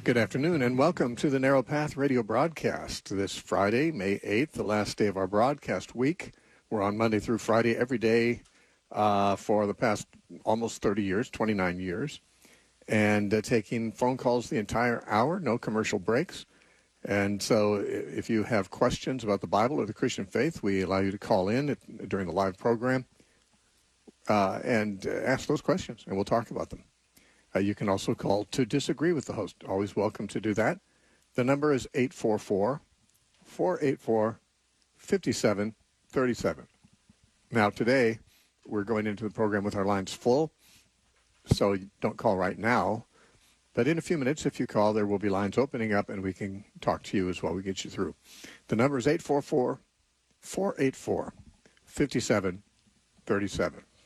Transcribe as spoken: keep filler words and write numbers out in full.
Good afternoon and welcome to the Narrow Path radio broadcast. This Friday, May eighth, the last day of our broadcast week. We're on Monday through Friday every day uh, for the past almost thirty years, twenty-nine years, and uh, taking phone calls the entire hour, no commercial breaks. And so if you have questions about the Bible or the Christian faith, we allow you to call in at, during the live program uh, and uh, ask those questions, and we'll talk about them. Uh, you can also call to disagree with the host. Always welcome to do that. The number is eight four four, four eight four, five seven three seven. Now, today, we're going into the program with our lines full, so don't call right now. But in a few minutes, if you call, there will be lines opening up, and we can talk to you as well. We get you through. The number is eight four four, four eight four, five seven three seven.